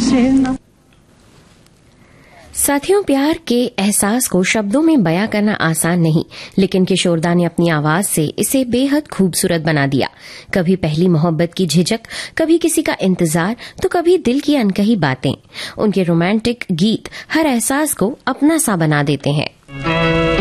से ना। साथियों, प्यार के एहसास को शब्दों में बयां करना आसान नहीं, लेकिन किशोरदा ने अपनी आवाज से इसे बेहद खूबसूरत बना दिया। कभी पहली मोहब्बत की झिझक, कभी किसी का इंतजार, तो कभी दिल की अनकही बातें। उनके रोमांटिक गीत हर एहसास को अपना सा बना देते हैं।